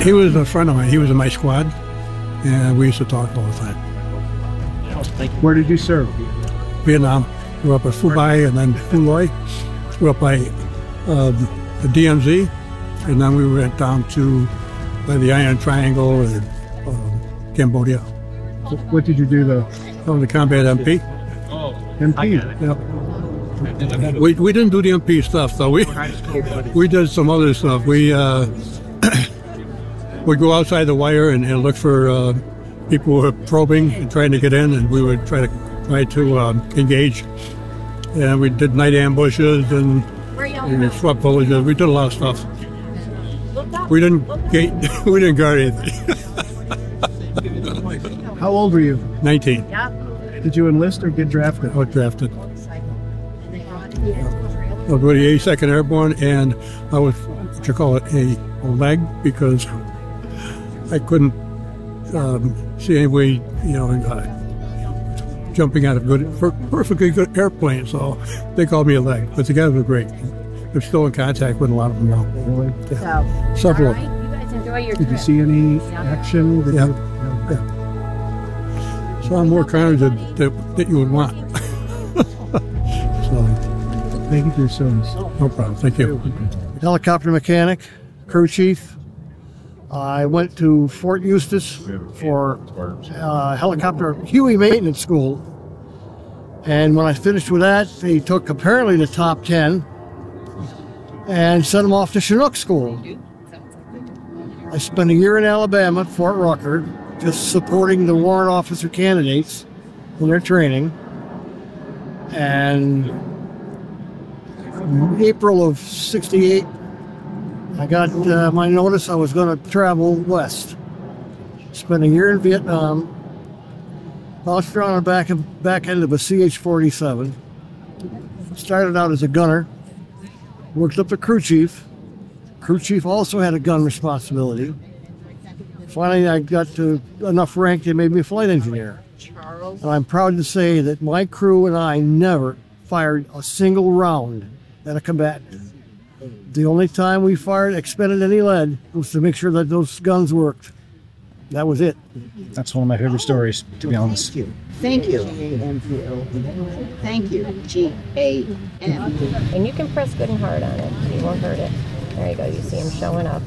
He was a friend of mine. He was in my squad, and we used to talk all the time. Where did you serve? Vietnam. Grew up at Phu Bai and then Phu Loy. Grew up by the DMZ, and then we went down to the Iron Triangle and Cambodia. What did you do though? I was a combat MP. MP? Yeah. We didn't do the MP stuff though. We did some other stuff. We would go outside the wire and look for people who were probing and trying to get in, and we would try to engage. And we did night ambushes and swept villages. We did a lot of stuff. We didn't guard anything. How old were you? 19. Did you enlist or get drafted? I was drafted. I was with the 82nd Airborne, and I was what you call it a leg, because I couldn't see any way, jumping out of perfectly good airplane, so they called me a leg. But the guys were great. I'm still in contact with a lot of them now. Really? Yeah. Several of them. You guys enjoy your Did you see any action? Yeah. Saw more carnage that you would want. So, Thank you for your service. no problem. Thank you. Helicopter mechanic, crew chief. I went to Fort Eustis for helicopter Huey maintenance school. And when I finished with that, they took apparently the top 10 and sent them off to Chinook school. I spent a year in Alabama at Fort Rucker, just supporting the warrant officer candidates in their training. And in April of '68, I got my notice I was going to travel west. Spent a year in Vietnam, bounced around the back end of a CH-47. Started out as a gunner, worked up to crew chief. Crew chief also had a gun responsibility. Finally, I got to enough rank they made me a flight engineer. And I'm proud to say that my crew and I never fired a single round at a combatant. The only time we expended any lead was to make sure that those guns worked. That was it. That's one of my favorite stories, to be honest. Thank you. Thank you. G-A-M. And you can press good and hard on it. You won't hurt it. There you go. You see him showing up.